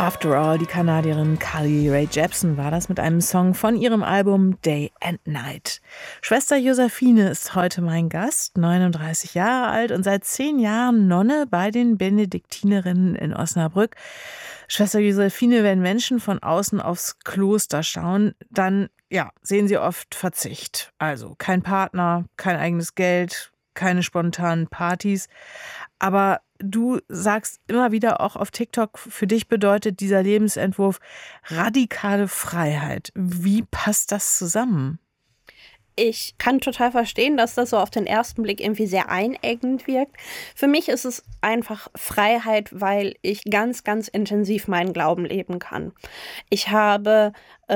After All, die Kanadierin Carly Rae Jepsen war das mit einem Song von ihrem Album Day and Night. Schwester Josephine ist heute mein Gast, 39 Jahre alt und seit 10 Jahren Nonne bei den Benediktinerinnen in Osnabrück. Schwester Josephine, wenn Menschen von außen aufs Kloster schauen, dann sehen sie oft Verzicht. Also kein Partner, kein eigenes Geld, keine spontanen Partys. Aber du sagst immer wieder auch auf TikTok, für dich bedeutet dieser Lebensentwurf radikale Freiheit. Wie passt das zusammen? Ich kann total verstehen, dass das so auf den ersten Blick irgendwie sehr einengend wirkt. Für mich ist es einfach Freiheit, weil ich ganz, ganz intensiv meinen Glauben leben kann. Ich habe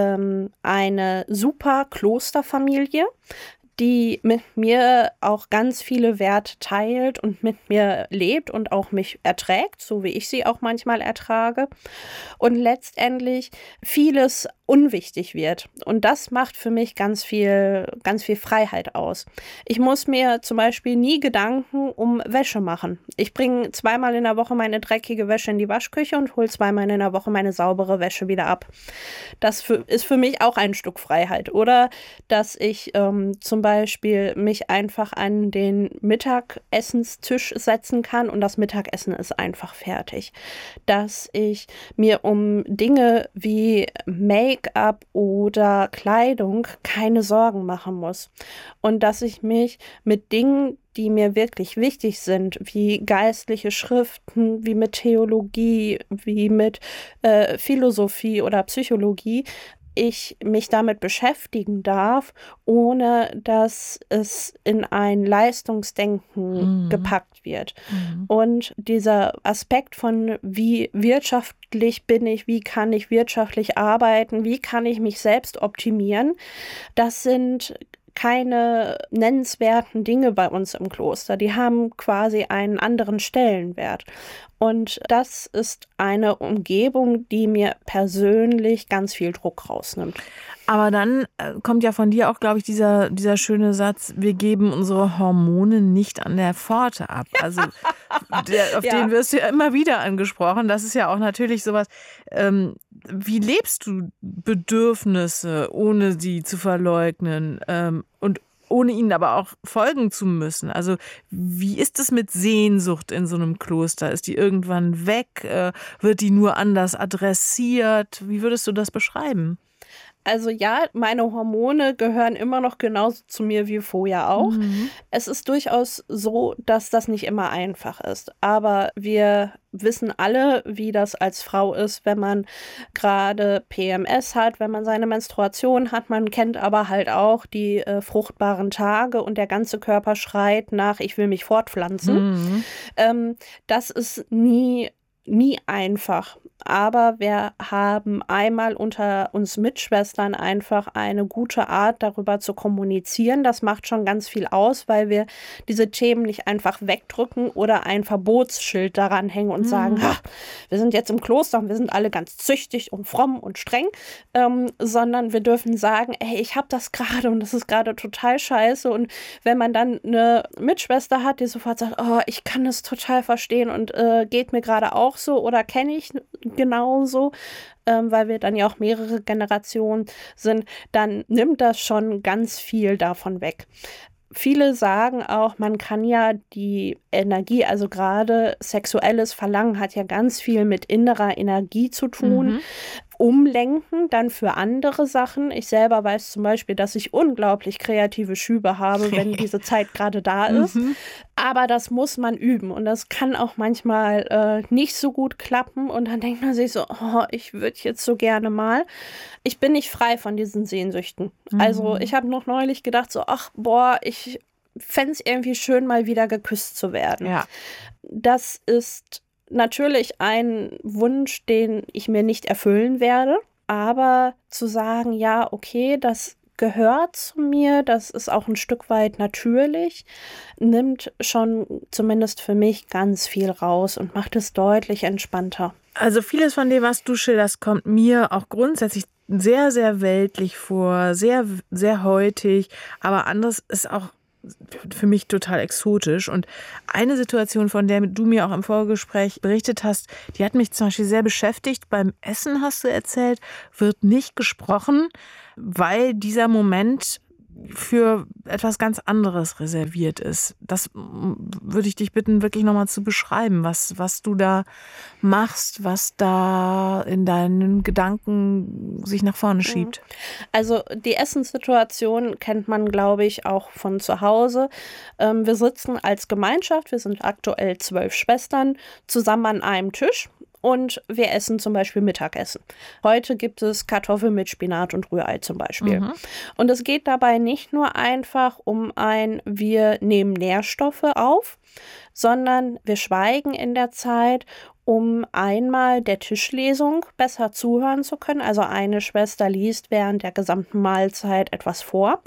eine super Klosterfamilie, die mit mir auch ganz viele Werte teilt und mit mir lebt und auch mich erträgt, so wie ich sie auch manchmal ertrage. Und letztendlich vieles unwichtig wird. Und das macht für mich ganz viel Freiheit aus. Ich muss mir zum Beispiel nie Gedanken um Wäsche machen. Ich bringe 2-mal in der Woche meine dreckige Wäsche in die Waschküche und hole 2-mal in der Woche meine saubere Wäsche wieder ab. Das ist für mich auch ein Stück Freiheit. Oder dass ich zum Beispiel mich einfach an den Mittagessenstisch setzen kann und das Mittagessen ist einfach fertig. Dass ich mir um Dinge wie Make-up oder Kleidung keine Sorgen machen muss. Und dass ich mich mit Dingen, die mir wirklich wichtig sind, wie geistliche Schriften, wie mit Theologie, wie mit Philosophie oder Psychologie, ich mich damit beschäftigen darf, ohne dass es in ein Leistungsdenken gepackt wird. Und dieser Aspekt von wie wirtschaftlich bin ich, wie kann ich wirtschaftlich arbeiten, wie kann ich mich selbst optimieren, das sind keine nennenswerten Dinge bei uns im Kloster. Die haben quasi einen anderen Stellenwert. Und das ist eine Umgebung, die mir persönlich ganz viel Druck rausnimmt. Aber dann kommt ja von dir auch, glaube ich, dieser schöne Satz, wir geben unsere Hormone nicht an der Pforte ab. Also den wirst du ja immer wieder angesprochen. Das ist ja auch natürlich sowas, wie lebst du Bedürfnisse, ohne sie zu verleugnen und ohne ihnen aber auch folgen zu müssen? Also wie ist es mit Sehnsucht in so einem Kloster? Ist die irgendwann weg? Wird die nur anders adressiert? Wie würdest du das beschreiben? Also ja, meine Hormone gehören immer noch genauso zu mir wie vorher auch. Es ist durchaus so, dass das nicht immer einfach ist. Aber wir wissen alle, wie das als Frau ist, wenn man gerade PMS hat, wenn man seine Menstruation hat. Man kennt aber halt auch die fruchtbaren Tage und der ganze Körper schreit nach, ich will mich fortpflanzen. Das ist nie einfach. Aber wir haben einmal unter uns Mitschwestern einfach eine gute Art, darüber zu kommunizieren. Das macht schon ganz viel aus, weil wir diese Themen nicht einfach wegdrücken oder ein Verbotsschild daran hängen und sagen, wir sind jetzt im Kloster und wir sind alle ganz züchtig und fromm und streng, sondern wir dürfen sagen, ey, ich habe das gerade und das ist gerade total scheiße. Und wenn man dann eine Mitschwester hat, die sofort sagt, oh, ich kann das total verstehen und geht mir gerade auch so oder kenne ich genauso, weil wir dann ja auch mehrere Generationen sind, dann nimmt das schon ganz viel davon weg. Viele sagen auch, man kann ja die Energie, also gerade sexuelles Verlangen hat ja ganz viel mit innerer Energie zu tun, umlenken dann für andere Sachen. Ich selber weiß zum Beispiel, dass ich unglaublich kreative Schübe habe, wenn diese Zeit gerade da ist. Aber das muss man üben und das kann auch manchmal nicht so gut klappen und dann denkt man sich so, oh, ich würde jetzt so gerne mal. Ich bin nicht frei von diesen Sehnsüchten. Also ich habe noch neulich gedacht so, ach boah, ich fände es irgendwie schön, mal wieder geküsst zu werden. Ja. Das ist natürlich ein Wunsch, den ich mir nicht erfüllen werde, aber zu sagen, ja, okay, das gehört zu mir, das ist auch ein Stück weit natürlich, nimmt schon zumindest für mich ganz viel raus und macht es deutlich entspannter. Also vieles von dem, was du schilderst, kommt mir auch grundsätzlich sehr, sehr weltlich vor, sehr, sehr heutig, aber anderes ist auch für mich total exotisch. Und eine Situation, von der du mir auch im Vorgespräch berichtet hast, die hat mich zum Beispiel sehr beschäftigt. Beim Essen, hast du erzählt, wird nicht gesprochen, weil dieser Moment für etwas ganz anderes reserviert ist. Das würde ich dich bitten, wirklich nochmal zu beschreiben, was du da machst, was da in deinen Gedanken sich nach vorne schiebt. Also die Essenssituation kennt man, glaube ich, auch von zu Hause. Wir sitzen als Gemeinschaft, wir sind aktuell 12 Schwestern, zusammen an einem Tisch. Und wir essen zum Beispiel Mittagessen. Heute gibt es Kartoffeln mit Spinat und Rührei zum Beispiel. Und es geht dabei nicht nur einfach um wir nehmen Nährstoffe auf, sondern wir schweigen in der Zeit, um einmal der Tischlesung besser zuhören zu können. Also eine Schwester liest während der gesamten Mahlzeit etwas vor.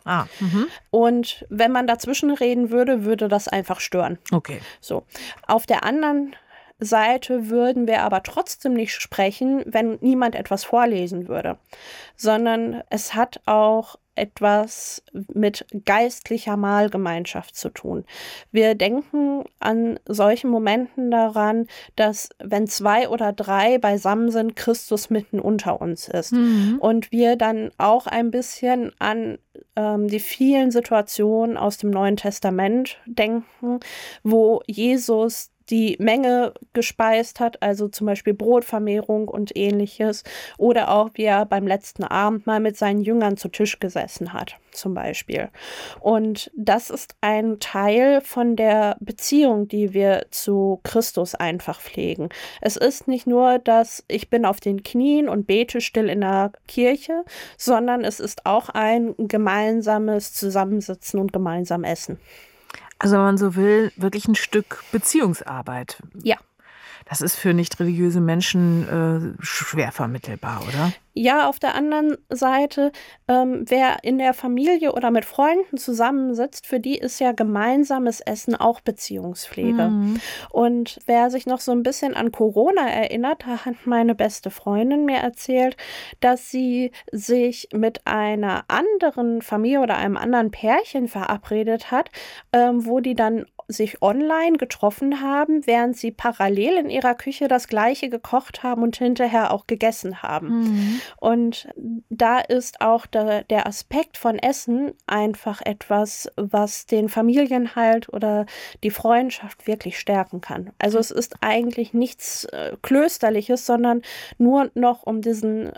Und wenn man dazwischen reden würde, würde das einfach stören. Okay. So. Auf der anderen Seite würden wir aber trotzdem nicht sprechen, wenn niemand etwas vorlesen würde, sondern es hat auch etwas mit geistlicher Mahlgemeinschaft zu tun. Wir denken an solchen Momenten daran, dass wenn 2 oder 3 beisammen sind, Christus mitten unter uns ist. Und wir dann auch ein bisschen an die vielen Situationen aus dem Neuen Testament denken, wo Jesus die Menge gespeist hat, also zum Beispiel Brotvermehrung und ähnliches, oder auch wie er beim letzten Abendmahl mit seinen Jüngern zu Tisch gesessen hat, zum Beispiel. Und das ist ein Teil von der Beziehung, die wir zu Christus einfach pflegen. Es ist nicht nur, dass ich bin auf den Knien und bete still in der Kirche, sondern es ist auch ein gemeinsames Zusammensitzen und gemeinsam Essen. Also wenn man so will, wirklich ein Stück Beziehungsarbeit. Ja. Das ist für nicht religiöse Menschen schwer vermittelbar, oder? Ja, auf der anderen Seite, wer in der Familie oder mit Freunden zusammensitzt, für die ist ja gemeinsames Essen auch Beziehungspflege. Und wer sich noch so ein bisschen an Corona erinnert, da hat meine beste Freundin mir erzählt, dass sie sich mit einer anderen Familie oder einem anderen Pärchen verabredet hat, wo die dann sich online getroffen haben, während sie parallel in ihrer Küche das Gleiche gekocht haben und hinterher auch gegessen haben. Und da ist auch der Aspekt von Essen einfach etwas, was den Familienhalt oder die Freundschaft wirklich stärken kann. Also es ist eigentlich nichts Klösterliches, sondern nur noch um diesen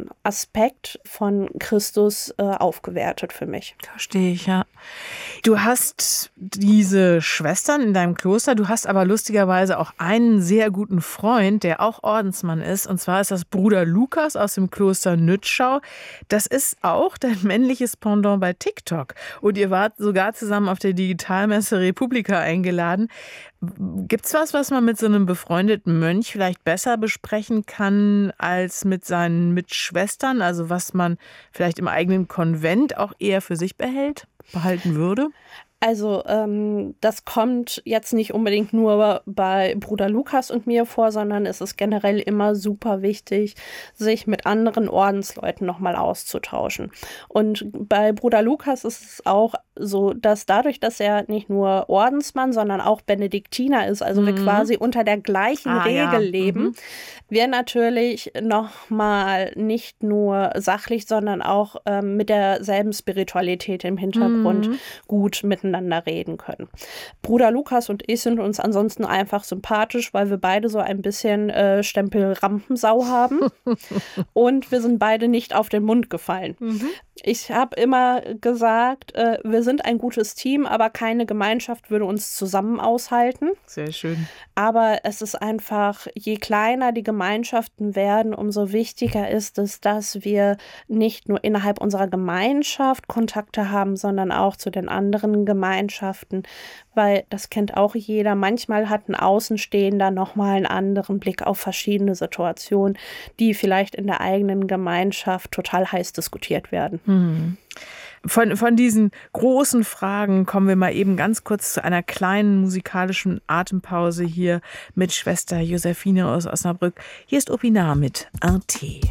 Aspekt von Christus aufgewertet für mich. Verstehe ich, ja. Du hast diese Schwestern in deinem Kloster, du hast aber lustigerweise auch einen sehr guten Freund, der auch Ordensmann ist, und zwar ist das Bruder Lukas aus dem Kloster Nützschau. Das ist auch dein männliches Pendant bei TikTok und ihr wart sogar zusammen auf der Digitalmesse Republika eingeladen. Gibt's was man mit so einem befreundeten Mönch vielleicht besser besprechen kann als mit seinen Mitschwestern? Also was man vielleicht im eigenen Konvent auch eher für sich behalten würde? Also das kommt jetzt nicht unbedingt nur bei Bruder Lukas und mir vor, sondern es ist generell immer super wichtig, sich mit anderen Ordensleuten nochmal auszutauschen. Und bei Bruder Lukas ist es auch so, dass dadurch, dass er nicht nur Ordensmann, sondern auch Benediktiner ist, also wir quasi unter der gleichen Regel leben, wir natürlich nochmal nicht nur sachlich, sondern auch mit derselben Spiritualität im Hintergrund gut miteinander reden können. Bruder Lukas und ich sind uns ansonsten einfach sympathisch, weil wir beide so ein bisschen Stempel Rampensau haben und wir sind beide nicht auf den Mund gefallen. Ich habe immer gesagt, wir sind ein gutes Team, aber keine Gemeinschaft würde uns zusammen aushalten. Sehr schön. Aber es ist einfach, je kleiner die Gemeinschaften werden, umso wichtiger ist es, dass wir nicht nur innerhalb unserer Gemeinschaft Kontakte haben, sondern auch zu den anderen Gemeinschaften, weil das kennt auch jeder. Manchmal hat ein Außenstehender nochmal einen anderen Blick auf verschiedene Situationen, die vielleicht in der eigenen Gemeinschaft total heiß diskutiert werden. Von diesen großen Fragen kommen wir mal eben ganz kurz zu einer kleinen musikalischen Atempause hier mit Schwester Josephine aus Osnabrück. Hier ist Opinar mit RT.